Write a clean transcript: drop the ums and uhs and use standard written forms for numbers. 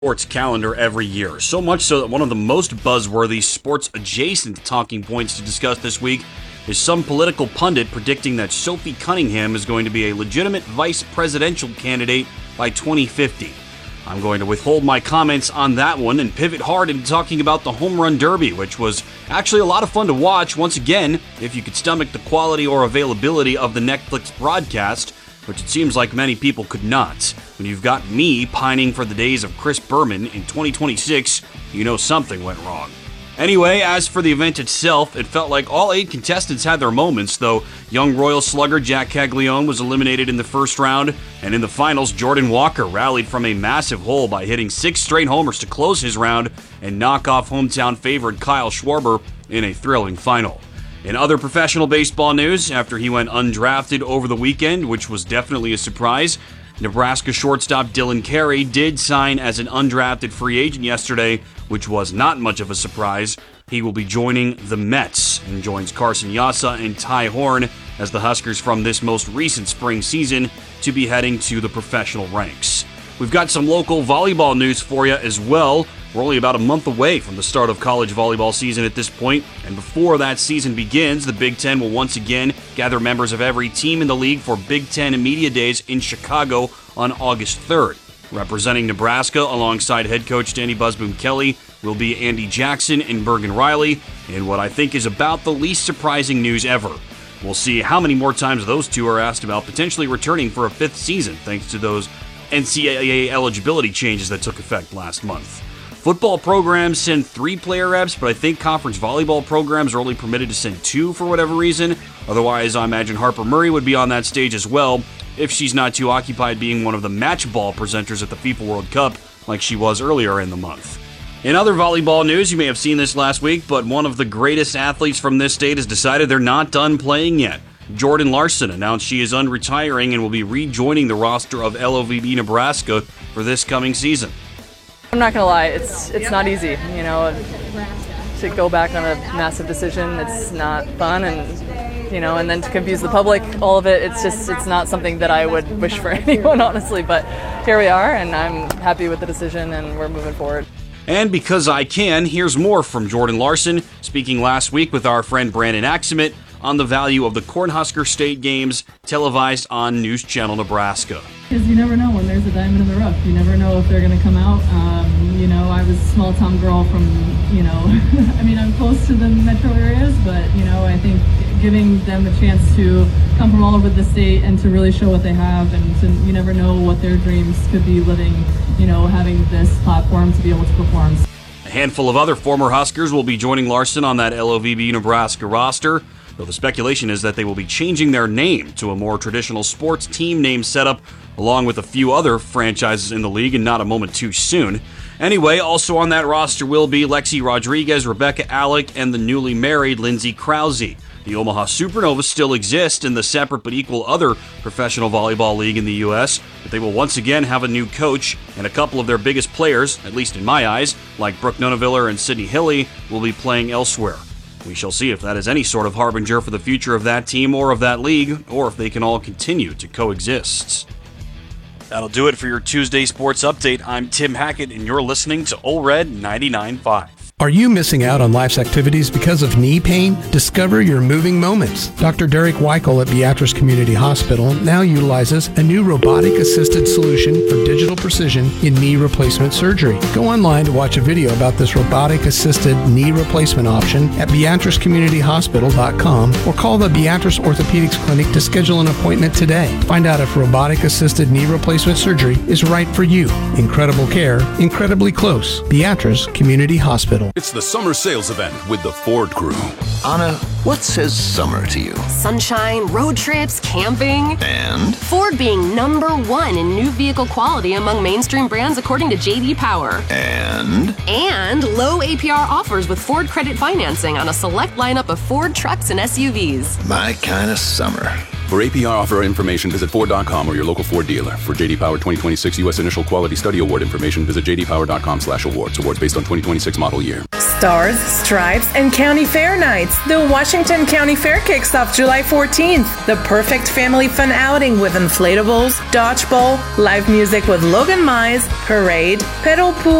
sports calendar every year. So much so that one of the most buzzworthy sports-adjacent talking points to discuss this week is some political pundit predicting that Sophie Cunningham is going to be a legitimate vice presidential candidate by 2050. I'm going to withhold my comments on that one and pivot hard into talking about the Home Run Derby, which was actually a lot of fun to watch, once again, if you could stomach the quality or availability of the Netflix broadcast, which it seems like many people could not. When you've got me pining for the days of Chris Berman in 2026, you know something went wrong. Anyway, as for the event itself, it felt like all 8 contestants had their moments, though young Royal slugger Jack Caglione was eliminated in the first round, and in the finals, Jordan Walker rallied from a massive hole by hitting 6 straight homers to close his round and knock off hometown favorite Kyle Schwarber in a thrilling final. In other professional baseball news, after he went undrafted over the weekend, which was definitely a surprise, Nebraska shortstop Dylan Carey did sign as an undrafted free agent yesterday, which was not much of a surprise. He will be joining the Mets and joins Carson Yassa and Ty Horn as the Huskers from this most recent spring season to be heading to the professional ranks. We've got some local volleyball news for you as well. We're only about a month away from the start of college volleyball season at this point, and before that season begins, the Big Ten will once again gather members of every team in the league for Big Ten Media Days in Chicago on August 3rd. Representing Nebraska alongside head coach Danny Busboom Kelly will be Andy Jackson and Bergen Riley, in what I think is about the least surprising news ever. We'll see how many more times those two are asked about potentially returning for a 5th season, thanks to those NCAA eligibility changes that took effect last month. Football programs send 3 player reps, but I think conference volleyball programs are only permitted to send 2 for whatever reason. Otherwise, I imagine Harper Murray would be on that stage as well, if she's not too occupied being one of the match ball presenters at the FIFA World Cup, like she was earlier in the month. In other volleyball news, you may have seen this last week, but one of the greatest athletes from this state has decided they're not done playing yet. Jordan Larson announced she is unretiring and will be rejoining the roster of LOVB Nebraska for this coming season. I'm not gonna lie, it's not easy, to go back on a massive decision. It's not fun, and then to confuse the public, all of it, it's not something that I would wish for anyone, honestly, but here we are, and I'm happy with the decision, and we're moving forward. And because I can, here's more from Jordan Larson, speaking last week with our friend Brandon Axemit on the value of the Cornhusker State Games televised on News Channel Nebraska. Because you never know when there's a diamond in the rough. You never know if they're going to come out. I was a small town girl from, I'm close to the metro areas, but, I think giving them a chance to come from all over the state and to really show what they have, and you never know what their dreams could be living, having this platform to be able to perform. A handful of other former Huskers will be joining Larson on that LOVB Nebraska roster, though the speculation is that they will be changing their name to a more traditional sports team name setup, along with a few other franchises in the league, and not a moment too soon. Anyway, also on that roster will be Lexi Rodriguez, Rebecca Alec, and the newly married Lindsay Krause. The Omaha Supernovas still exist in the separate but equal other professional volleyball league in the U.S., but they will once again have a new coach, and a couple of their biggest players, at least in my eyes, like Brooke Nuneviller and Sydney Hilly, will be playing elsewhere. We shall see if that is any sort of harbinger for the future of that team or of that league, or if they can all continue to coexist. That'll do it for your Tuesday Sports Update. I'm Tim Hackett, and you're listening to Ole Red 99.5. Are you missing out on life's activities because of knee pain? Discover your moving moments. Dr. Derek Weichel at Beatrice Community Hospital now utilizes a new robotic-assisted solution for digital precision in knee replacement surgery. Go online to watch a video about this robotic-assisted knee replacement option at beatricecommunityhospital.com or call the Beatrice Orthopedics Clinic to schedule an appointment today. Find out if robotic-assisted knee replacement surgery is right for you. Incredible care, incredibly close. Beatrice Community Hospital. It's the summer sales event with the Ford Crew. Anna, what says summer to you? Sunshine, road trips, camping. And? Ford being #1 in new vehicle quality among mainstream brands according to J.D. Power. And? And low APR offers with Ford credit financing on a select lineup of Ford trucks and SUVs. My kind of summer. For APR offer information, visit Ford.com or your local Ford dealer. For J.D. Power 2026 U.S. Initial Quality Study Award information, visit jdpower.com/awards. Awards based on 2026 model year. Stars, Stripes, and County Fair nights. The Washington County Fair kicks off July 14th. The perfect family fun outing with inflatables, dodgeball, live music with Logan Mize, parade, pedal pool,